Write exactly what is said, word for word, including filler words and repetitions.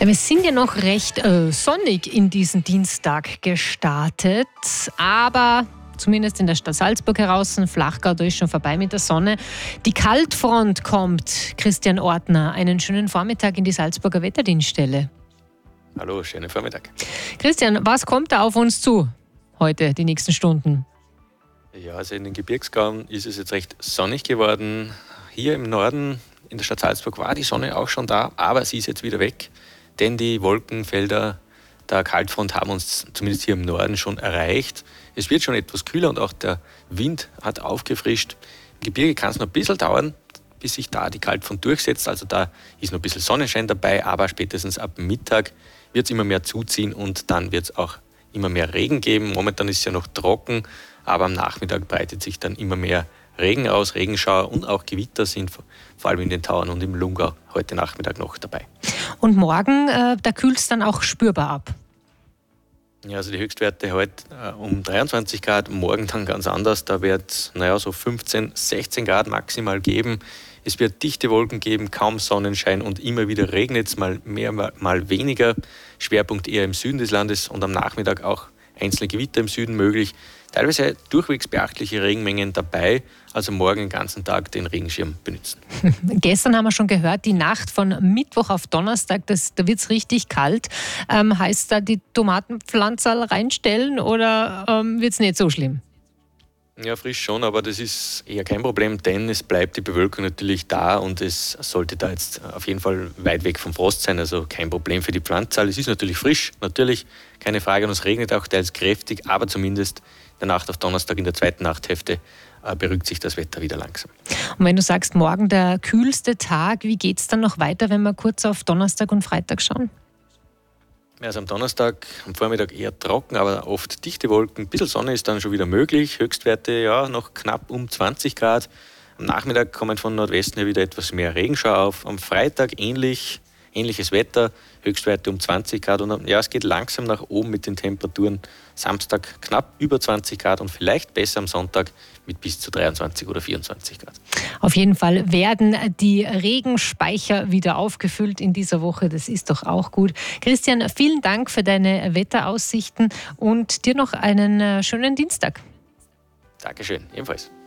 Ja, wir sind ja noch recht äh, sonnig in diesen Dienstag gestartet, aber zumindest in der Stadt Salzburg heraus, Flachgau, da ist schon vorbei mit der Sonne. Die Kaltfront kommt. Christian Ortner, einen schönen Vormittag in die Salzburger Wetterdienststelle. Hallo, schönen Vormittag. Christian, was kommt da auf uns zu heute, die nächsten Stunden? Ja, also in den Gebirgsgauen ist es jetzt recht sonnig geworden. Hier im Norden, in der Stadt Salzburg, war die Sonne auch schon da, aber sie ist jetzt wieder weg, denn die Wolkenfelder der Kaltfront haben uns zumindest hier im Norden schon erreicht. Es wird schon etwas kühler und auch der Wind hat aufgefrischt. Im Gebirge kann es noch ein bisschen dauern, bis sich da die Kaltfront durchsetzt. Also da ist noch ein bisschen Sonnenschein dabei, aber spätestens ab Mittag wird es immer mehr zuziehen und dann wird es auch immer mehr Regen geben. Momentan ist es ja noch trocken, aber am Nachmittag breitet sich dann immer mehr Regen aus, Regenschauer und auch Gewitter sind vor allem in den Tauern und im Lungau heute Nachmittag noch dabei. Und morgen, äh, da kühlt es dann auch spürbar ab? Ja, also die Höchstwerte heute äh, um dreiundzwanzig Grad, morgen dann ganz anders. Da wird es naja, so fünfzehn, sechzehn Grad maximal geben. Es wird dichte Wolken geben, kaum Sonnenschein und immer wieder regnet es, mal mehr, mal weniger. Schwerpunkt eher im Süden des Landes und am Nachmittag auch einzelne Gewitter im Süden möglich. Teilweise durchwegs beachtliche Regenmengen dabei, also morgen den ganzen Tag den Regenschirm benutzen. Gestern haben wir schon gehört, die Nacht von Mittwoch auf Donnerstag, das, da wird es richtig kalt. Ähm, heißt da die Tomatenpflanzerl reinstellen oder ähm, wird es nicht so schlimm? Ja, frisch schon, aber das ist eher kein Problem, denn es bleibt die Bewölkung natürlich da und es sollte da jetzt auf jeden Fall weit weg vom Frost sein, also kein Problem für die Pflanzenzahl. Es ist natürlich frisch, natürlich, keine Frage, und es regnet auch teils kräftig, aber zumindest in der Nacht auf Donnerstag, in der zweiten Nachthälfte, äh, beruhigt sich das Wetter wieder langsam. Und wenn du sagst, morgen der kühlste Tag, wie geht es dann noch weiter, wenn wir kurz auf Donnerstag und Freitag schauen? Also am Donnerstag, am Vormittag eher trocken, aber oft dichte Wolken. Ein bisschen Sonne ist dann schon wieder möglich. Höchstwerte ja noch knapp um zwanzig Grad. Am Nachmittag kommen von Nordwesten her wieder etwas mehr Regenschauer auf. Am Freitag ähnlich, ähnliches Wetter, Höchstwerte um zwanzig Grad. Und ja, es geht langsam nach oben mit den Temperaturen. Samstag knapp über zwanzig Grad und vielleicht besser am Sonntag mit bis zu dreiundzwanzig oder vierundzwanzig Grad. Auf jeden Fall werden die Regenspeicher wieder aufgefüllt in dieser Woche. Das ist doch auch gut. Christian, vielen Dank für deine Wetteraussichten und dir noch einen schönen Dienstag. Dankeschön, ebenfalls.